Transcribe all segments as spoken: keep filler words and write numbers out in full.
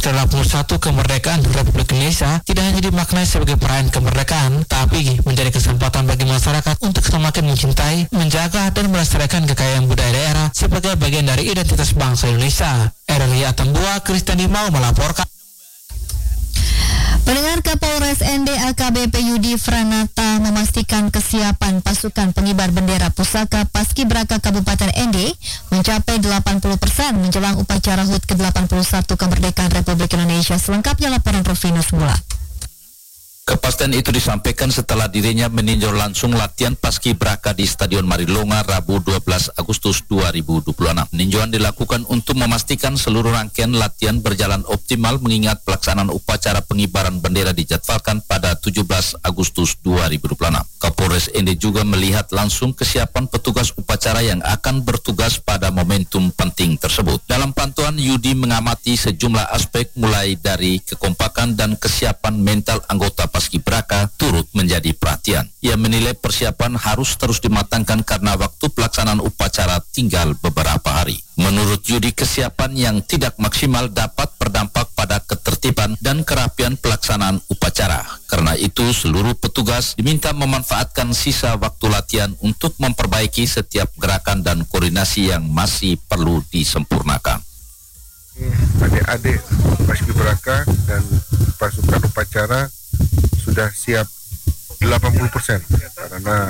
ke delapan puluh satu kemerdekaan Republik Indonesia tidak hanya dimaknai sebagai perayaan kemerdekaan, tapi menjadi kesempatan bagi masyarakat untuk semakin mencintai, menjaga, dan melestarikan kekayaan budaya daerah sebagai bagian dari identitas bangsa Indonesia. R R I Atambua, Kristiani Mau melaporkan. Pendengar, Kapolres N D A K B P Yudi Franata memastikan kesiapan pasukan pengibar bendera pusaka Paskibraka Kabupaten N D mencapai delapan puluh persen menjelang upacara H U T ke delapan puluh satu kemerdekaan Republik Indonesia. Selengkapnya laporan Rovinus Mula. Kepastian itu disampaikan setelah dirinya meninjau langsung latihan Paskibraka di Stadion Marilonga Rabu dua belas Agustus dua ribu dua puluh enam. Peninjauan dilakukan untuk memastikan seluruh rangkaian latihan berjalan optimal mengingat pelaksanaan upacara pengibaran bendera dijadwalkan pada tujuh belas Agustus dua ribu dua puluh enam. Kapolres N D juga melihat langsung kesiapan petugas upacara yang akan bertugas pada momentum penting tersebut. Dalam pantauan, Yudi mengamati sejumlah aspek mulai dari kekompakan dan kesiapan mental anggota Paskibraka turut menjadi perhatian. Ia menilai persiapan harus terus dimatangkan karena waktu pelaksanaan upacara tinggal beberapa hari. Menurut Yudi, kesiapan yang tidak maksimal dapat berdampak pada ketertiban dan kerapian pelaksanaan upacara. Karena itu, seluruh petugas diminta memanfaatkan sisa waktu latihan untuk memperbaiki setiap gerakan dan koordinasi yang masih perlu disempurnakan. Adik-adik Paskibraka dan pasukan upacara sudah siap delapan puluh persen karena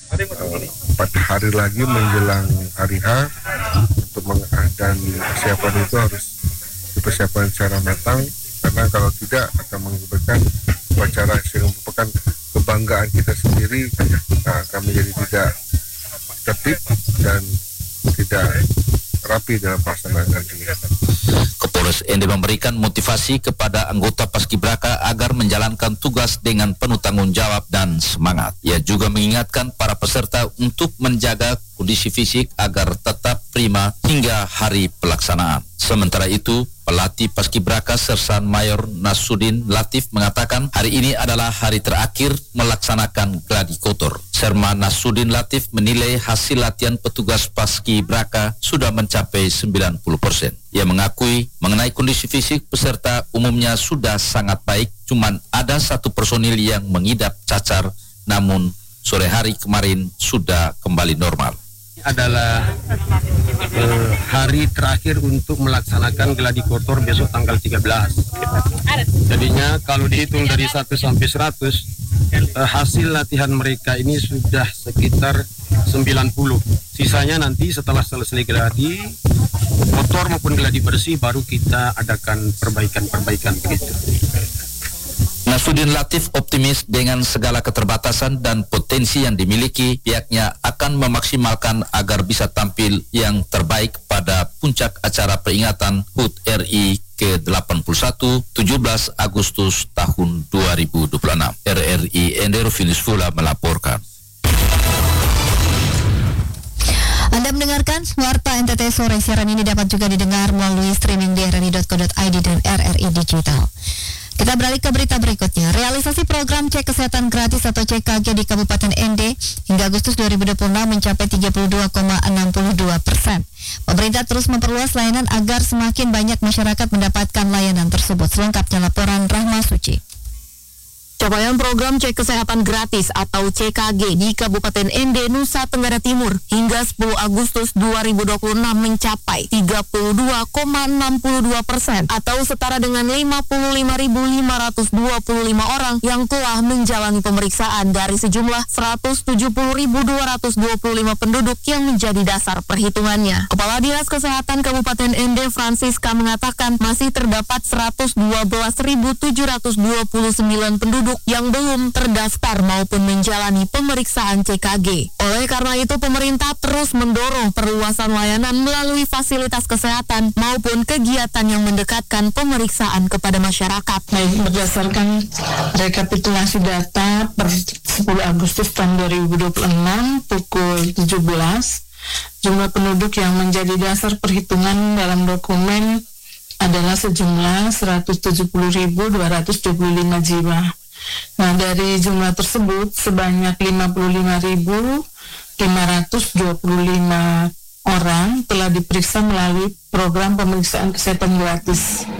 empat uh, hari lagi menjelang hari H untuk meng- dan persiapan itu harus dipersiapkan secara matang karena kalau tidak akan mengakibatkan upacara yang merupakan kebanggaan kita sendiri uh, akan menjadi tidak tertib dan tidak rapi dalam pelaksanaan nanti. Kapolres N D memberikan motivasi kepada anggota Paskibraka agar menjalankan tugas dengan penuh tanggung jawab dan semangat. Ia juga mengingatkan para peserta untuk menjaga kondisi fisik agar tetap prima hingga hari pelaksanaan. Sementara itu, pelatih Paskibraka Sersan Mayor Nasudin Latif mengatakan hari ini adalah hari terakhir melaksanakan gladi kotor. Serma Nasudin Latif menilai hasil latihan petugas Paskibraka sudah mencapai sembilan puluh persen. Ia mengakui mengenai kondisi fisik peserta umumnya sudah sangat baik, cuman ada satu personil yang mengidap cacar, namun sore hari kemarin sudah kembali normal. Adalah eh, hari terakhir untuk melaksanakan gladi kotor besok tanggal tiga belas. Jadinya kalau dihitung dari satu sampai seratus, eh, hasil latihan mereka ini sudah sekitar sembilan puluh. Sisanya nanti setelah selesai gladi kotor maupun gladi bersih baru kita adakan perbaikan-perbaikan begitu. Nasudin Latif optimis dengan segala keterbatasan dan potensi yang dimiliki, pihaknya akan memaksimalkan agar bisa tampil yang terbaik pada puncak acara peringatan H U T R I ke delapan puluh satu tujuh belas Agustus tahun dua ribu dua puluh enam. R R I Endero Finisfula melaporkan. Anda mendengarkan Warta N T T Sore. Siaran ini dapat juga didengar melalui streaming di r r i dot co dot i d dan R R I Digital. Kita beralih ke berita berikutnya. Realisasi program cek kesehatan gratis atau C K G di Kabupaten N D hingga Agustus dua ribu dua puluh enam mencapai tiga puluh dua koma enam dua persen. Pemerintah terus memperluas layanan agar semakin banyak masyarakat mendapatkan layanan tersebut. Selengkapnya laporan Rahma Suci. Capaian program cek kesehatan gratis atau C K G di Kabupaten N D Nusa Tenggara Timur hingga sepuluh Agustus dua ribu dua puluh enam mencapai tiga puluh dua koma enam dua persen atau setara dengan lima puluh lima ribu lima ratus dua puluh lima orang yang telah menjalani pemeriksaan dari sejumlah seratus tujuh puluh ribu dua ratus dua puluh lima penduduk yang menjadi dasar perhitungannya. Kepala Dinas Kesehatan Kabupaten N D Francisca mengatakan masih terdapat seratus dua belas ribu tujuh ratus dua puluh sembilan penduduk yang belum terdaftar maupun menjalani pemeriksaan C K G. Oleh karena itu, pemerintah terus mendorong perluasan layanan melalui fasilitas kesehatan maupun kegiatan yang mendekatkan pemeriksaan kepada masyarakat. Baik, berdasarkan rekapitulasi data per sepuluh Agustus tahun dua ribu dua puluh enam pukul tujuh belas, jumlah penduduk yang menjadi dasar perhitungan dalam dokumen adalah sejumlah seratus tujuh puluh ribu dua ratus dua puluh lima jiwa. Nah, dari jumlah tersebut sebanyak lima puluh lima ribu lima ratus dua puluh lima orang telah diperiksa melalui program pemeriksaan kesehatan gratis.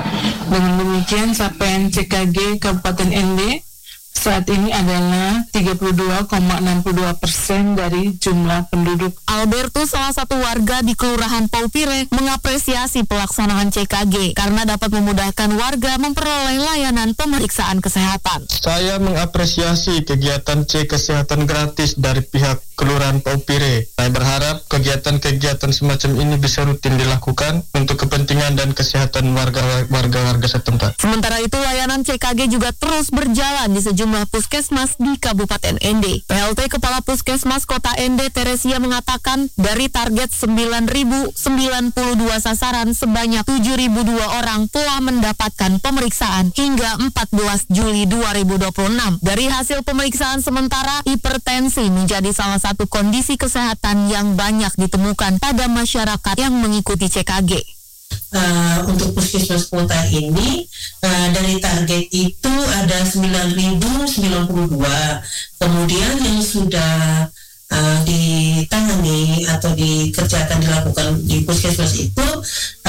Dengan demikian, capaian C K G Kabupaten N D saat ini adalah tiga puluh dua koma enam puluh dua persen dari jumlah penduduk. Albertus, salah satu warga di Kelurahan Paupire, mengapresiasi pelaksanaan C K G karena dapat memudahkan warga memperoleh layanan pemeriksaan kesehatan. Saya mengapresiasi kegiatan cek kesehatan gratis dari pihak Kelurahan Paupire. Saya berharap kegiatan-kegiatan semacam ini bisa rutin dilakukan untuk kepentingan dan kesehatan warga-warga setempat. Sementara itu, layanan C K G juga terus berjalan di sejumlah puskesmas di Kabupaten N D. P L T Kepala Puskesmas Kota N D, Teresia, mengatakan dari target sembilan ribu sembilan puluh dua sasaran, sebanyak tujuh ribu dua orang telah mendapatkan pemeriksaan hingga empat belas Juli dua ribu dua puluh enam. Dari hasil pemeriksaan sementara, hipertensi menjadi salah satu kondisi kesehatan yang banyak ditemukan pada masyarakat yang mengikuti C K G. Uh, untuk puskesmas kota ini uh, dari target itu ada sembilan ribu sembilan puluh dua, kemudian yang sudah uh, ditangani atau dikerjakan dilakukan di puskesmas itu